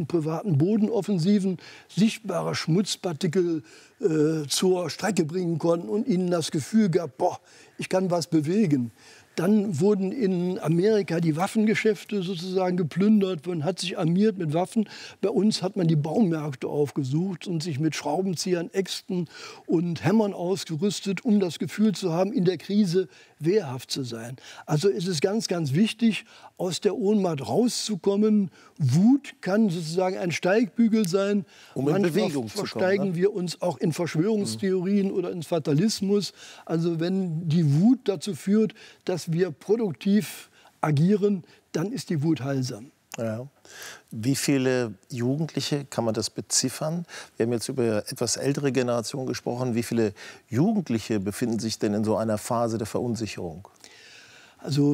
in privaten Bodenoffensiven sichtbare Schmutzpartikel zur Strecke bringen konnten und ihnen das Gefühl gab, boah, ich kann was bewegen. Dann wurden in Amerika die Waffengeschäfte sozusagen geplündert, man hat sich armiert mit Waffen. Bei uns hat man die Baumärkte aufgesucht und sich mit Schraubenziehern, Äxten und Hämmern ausgerüstet, um das Gefühl zu haben, in der Krise wehrhaft zu sein. Also ist es ganz, ganz wichtig, aus der Ohnmacht rauszukommen. Wut kann sozusagen ein Steigbügel sein. Um in Bewegung zu kommen, versteigen wir uns auch in Verschwörungstheorien oder ins Fatalismus. Also wenn die Wut dazu führt, dass wir produktiv agieren, dann ist die Wut heilsam. Ja. Wie viele Jugendliche, kann man das beziffern? Wir haben jetzt über etwas ältere Generationen gesprochen. Wie viele Jugendliche befinden sich denn in so einer Phase der Verunsicherung? Also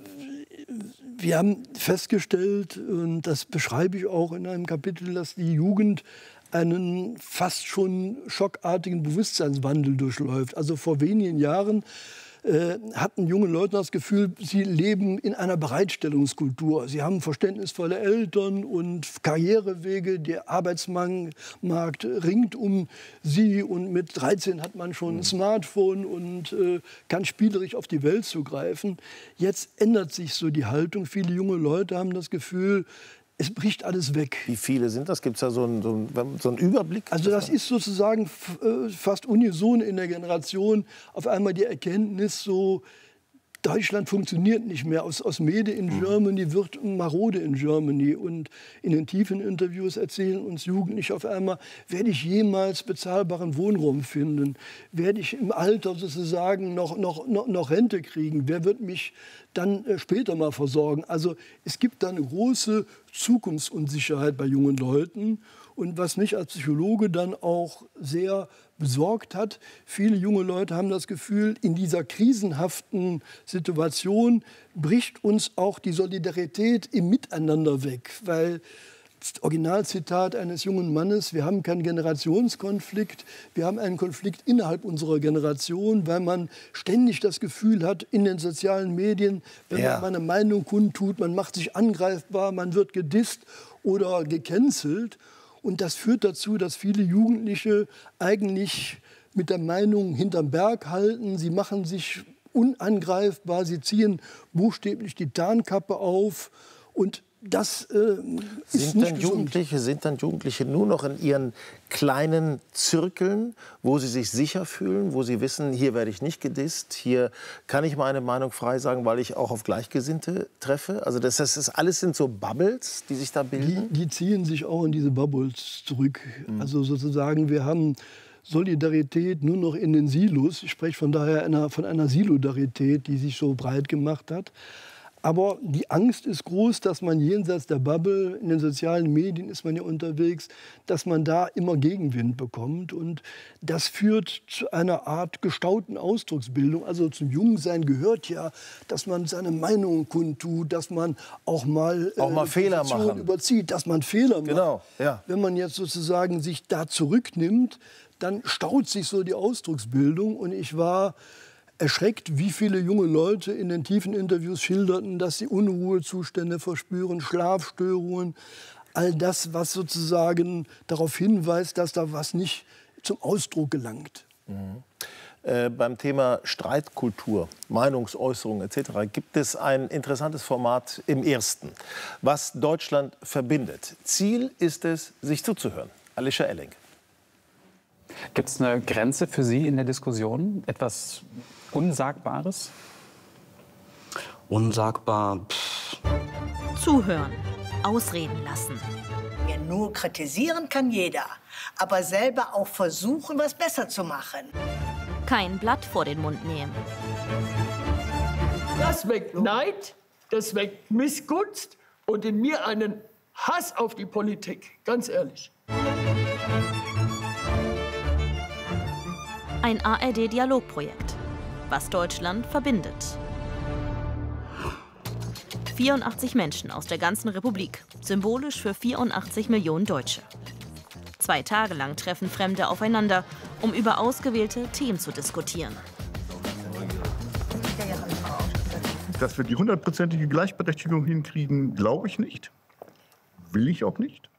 wir haben festgestellt, und das beschreibe ich auch in einem Kapitel, dass die Jugend einen fast schon schockartigen Bewusstseinswandel durchläuft. Also vor wenigen Jahren hatten junge Leute das Gefühl, sie leben in einer Bereitstellungskultur. Sie haben verständnisvolle Eltern und Karrierewege. Der Arbeitsmarkt ringt um sie. Und mit 13 hat man schon ein Smartphone und kann spielerisch auf die Welt zugreifen. Jetzt ändert sich so die Haltung. Viele junge Leute haben das Gefühl, es bricht alles weg. Wie viele sind das? Gibt es da so einen Überblick? Also das ist sozusagen fast unison in der Generation. Auf einmal die Erkenntnis, so Deutschland funktioniert nicht mehr. Aus Made in Germany wird marode in Germany. Und in den tiefen Interviews erzählen uns Jugendliche auf einmal, werde ich jemals bezahlbaren Wohnraum finden? Werde ich im Alter sozusagen noch Rente kriegen? Wer wird mich dann später mal versorgen? Also es gibt da eine große Zukunftsunsicherheit bei jungen Leuten. Und was mich als Psychologe dann auch sehr besorgt hat, viele junge Leute haben das Gefühl, in dieser krisenhaften Situation bricht uns auch die Solidarität im Miteinander weg. Weil das Originalzitat eines jungen Mannes, wir haben keinen Generationskonflikt, wir haben einen Konflikt innerhalb unserer Generation, weil man ständig das Gefühl hat, in den sozialen Medien, wenn man eine Meinung kundtut, man macht sich angreifbar, man wird gedisst oder gecancelt. Und das führt dazu, dass viele Jugendliche eigentlich mit der Meinung hinterm Berg halten. Sie machen sich unangreifbar, sie ziehen buchstäblich die Tarnkappe auf. Und das ist nicht gesund. Sind dann Jugendliche nur noch in ihren kleinen Zirkeln, wo sie sich sicher fühlen, wo sie wissen, hier werde ich nicht gedisst, hier kann ich meine Meinung frei sagen, weil ich auch auf Gleichgesinnte treffe? Also das ist alles sind so Bubbles, die sich da bilden? Die ziehen sich auch in diese Bubbles zurück. Also sozusagen, wir haben Solidarität nur noch in den Silos. Ich spreche von daher von einer Silodarität, die sich so breit gemacht hat. Aber die Angst ist groß, dass man jenseits der Bubble, in den sozialen Medien ist man ja unterwegs, dass man da immer Gegenwind bekommt. Und das führt zu einer Art gestauten Ausdrucksbildung. Also zum Jungsein gehört ja, dass man seine Meinung kundtut, dass man auch mal Fehler machen überzieht, dass man Fehler macht. Genau, ja. Wenn man jetzt sozusagen sich da zurücknimmt, dann staut sich so die Ausdrucksbildung. Und ich war erschreckt, wie viele junge Leute in den tiefen Interviews schilderten, dass sie Unruhezustände verspüren, Schlafstörungen, all das, was sozusagen darauf hinweist, dass da was nicht zum Ausdruck gelangt. Beim Thema Streitkultur, Meinungsäußerung etc. gibt es ein interessantes Format im Ersten, was Deutschland verbindet. Ziel ist es, sich zuzuhören. Alicia Elling. Gibt es eine Grenze für Sie in der Diskussion? Etwas Unsagbares? Unsagbar. Zuhören, ausreden lassen. Ja, nur kritisieren kann jeder, aber selber auch versuchen, was besser zu machen. Kein Blatt vor den Mund nehmen. Das weckt Neid, das weckt Missgunst und in mir einen Hass auf die Politik, ganz ehrlich. Ein ARD-Dialogprojekt, was Deutschland verbindet. 84 Menschen aus der ganzen Republik, symbolisch für 84 Millionen Deutsche. 2 Tage lang treffen Fremde aufeinander, um über ausgewählte Themen zu diskutieren. Dass wir die 100%ige Gleichberechtigung hinkriegen, glaube ich nicht. Will ich auch nicht.